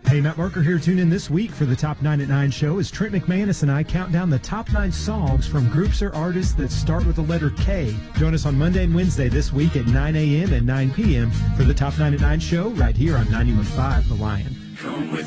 Hey, Matt Barker here. Tune in this week for the Top 9 at 9 show as Trent McManus and I count down the top 9 songs from groups or artists that start with the letter K. Join us on Monday and Wednesday this week at 9 a.m. and 9 p.m. for the Top 9 at 9 show right here on 91.5 The Lion. Come with